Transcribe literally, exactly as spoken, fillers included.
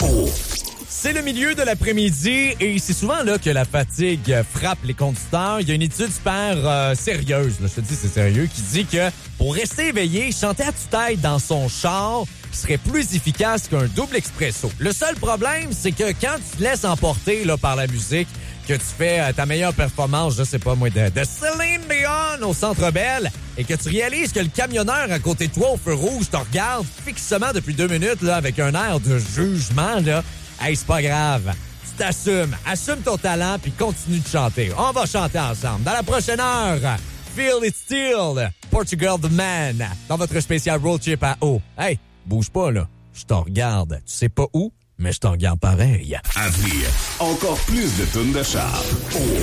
Oh. C'est le milieu de l'après-midi et c'est souvent là que la fatigue frappe les conducteurs. Il y a une étude super euh, sérieuse, là, je te dis c'est sérieux, qui dit que pour rester éveillé, chanter à tue-tête dans son char serait plus efficace qu'un double expresso. Le seul problème, c'est que quand tu te laisses emporter là, par la musique, que tu fais euh, ta meilleure performance, je sais pas moi, de, de Céline Dion au Centre Bell, et que tu réalises que le camionneur à côté de toi au feu rouge te regarde fixement depuis deux minutes là, avec un air de jugement, là, hey, c'est pas grave. Tu t'assumes. Assume ton talent puis continue de chanter. On va chanter ensemble. Dans la prochaine heure, Feel It Still, Portugal the Man, dans votre spécial road trip à eau. Hey, bouge pas, là. Je t'en regarde. Tu sais pas où, mais je t'en regarde pareil. À venir, encore plus de tunes de char. Oh.